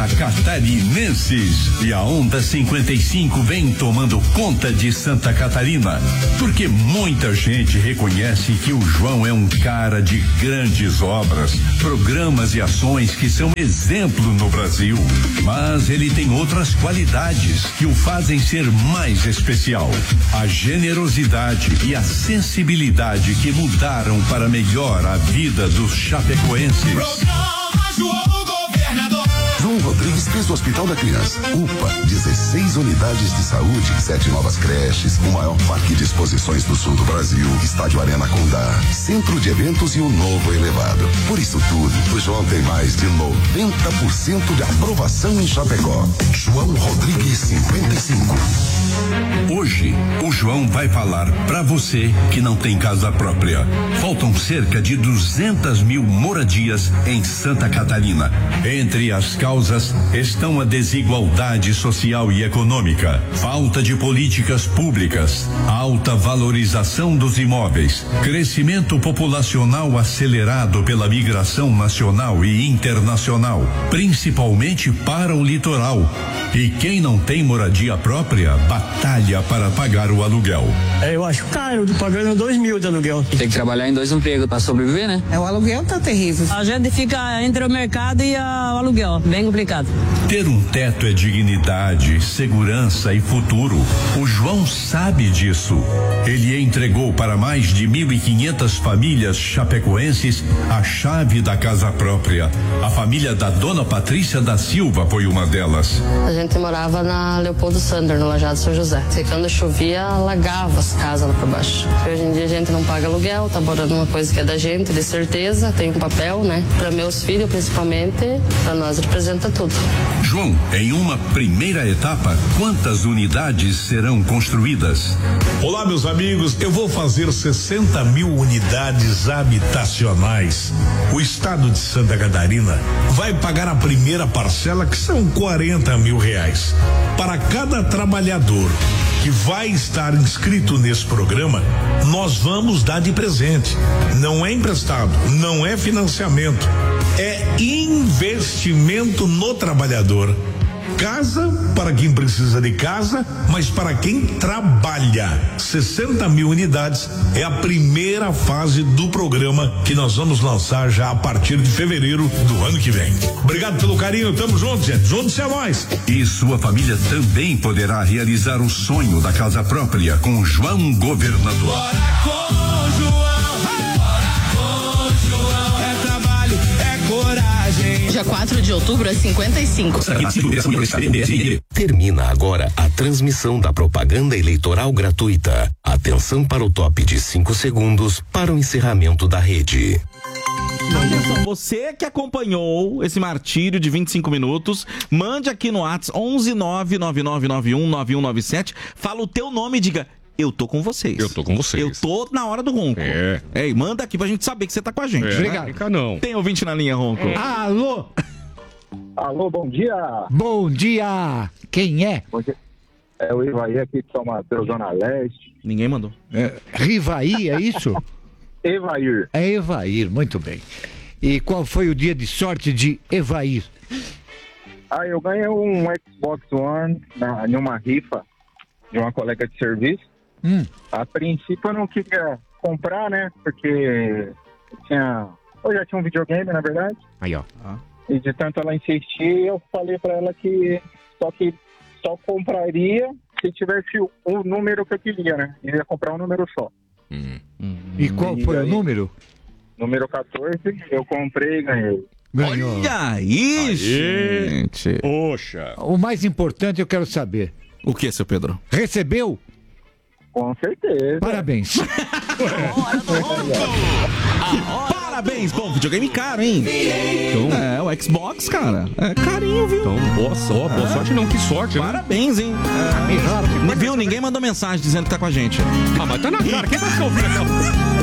para catarinenses. E a Onda 55 vem tomando conta de Santa Catarina, porque muita gente reconhece que o João é um cara de grandes obras, programas e ações que são exemplo no Brasil. Mas ele tem outras qualidades que o fazem ser mais especial: a generosidade e a sensibilidade que mudaram para melhor a vida dos chapecoenses. João Rodrigues fez o Hospital da Criança. UPA, 16 unidades de saúde, 7 novas creches, o maior parque de exposições do sul do Brasil, Estádio Arena Condá, centro de eventos e um novo elevado. Por isso tudo, o João tem mais de 90% de aprovação em Chapecó. João Rodrigues 55. Hoje, o João vai falar pra você que não tem casa própria. Faltam cerca de 200 mil moradias em Santa Catarina. Entre as causas estão a desigualdade social e econômica, falta de políticas públicas, alta valorização dos imóveis, crescimento populacional acelerado pela migração nacional e internacional, principalmente para o litoral. E quem não tem moradia própria batalha para pagar o aluguel. Eu acho caro, pagando 2 mil de aluguel. Tem que trabalhar em 2 empregos para sobreviver, né? O aluguel tá terrível. A gente fica entre o mercado e o aluguel, bem complicado. Ter um teto é dignidade, segurança e futuro. O João sabe disso. Ele entregou para mais de 1.500 famílias chapecoenses a chave da casa própria. A família da dona Patrícia da Silva foi uma delas. A gente morava na Leopoldo Sander, no Lajado São José. E quando chovia, alagava as casas lá pra baixo. Hoje em dia a gente não paga aluguel, tá morando uma coisa que é da gente, de certeza, tem um papel, né? Para meus filhos, principalmente, para nós representa tudo. João, em uma primeira etapa, quantas unidades serão construídas? Olá, meus amigos, eu vou fazer 60 mil unidades habitacionais. O estado de Santa Catarina vai pagar a primeira parcela, que são 40 mil reais. Para cada trabalhador que vai estar inscrito nesse programa, nós vamos dar de presente. Não é emprestado, não é financiamento, é investimento no trabalhador. Casa para quem precisa de casa, mas para quem trabalha. 60 mil unidades é a primeira fase do programa que nós vamos lançar já a partir de fevereiro do ano que vem. Obrigado pelo carinho, tamo junto, gente. Juntos é nós. E sua família também poderá realizar o sonho da casa própria com João Governador. Bora com João. É trabalho, é coragem. Dia 4 de outubro, às 55. Termina agora a transmissão da propaganda eleitoral gratuita. Atenção para o top de 5 segundos para o encerramento da rede. Olha só, você que acompanhou esse martírio de 25 minutos, mande aqui no WhatsApp 11999919197, fala o teu nome e diga: eu tô com vocês. Eu tô com vocês. Eu tô na hora do ronco. É, manda aqui pra gente saber que você tá com a gente. Obrigado. Não. Tem ouvinte na linha, ronco. Alô? Alô, bom dia. Bom dia. Quem é? Bom dia. É o Ivaí aqui de São Mateus, Zona Leste. Ninguém mandou. Rivaí, é isso? Evair. É Evair, muito bem. E qual foi o dia de sorte de Evair? Eu ganhei um Xbox One em uma rifa de uma colega de serviço. A princípio eu não queria comprar, né? Porque eu já tinha um videogame, na verdade. Aí, ó. E de tanto ela insistir, eu falei pra ela que só compraria se tivesse o número que eu queria, né? Eu ia comprar um número só. E qual foi o número? Número 14, eu comprei e ganhei. Ganhou. Olha aí, gente. Poxa. O mais importante eu quero saber. O que, seu Pedro? Recebeu? Com certeza. Parabéns. Parabéns, bom, videogame caro, hein? Então, o Xbox, cara, é carinho, viu? Então, boa sorte não, que sorte, parabéns, hein? Viu? Ninguém mandou mensagem dizendo que tá com a gente. Mas tá na cara, quem vai ficar ouvindo?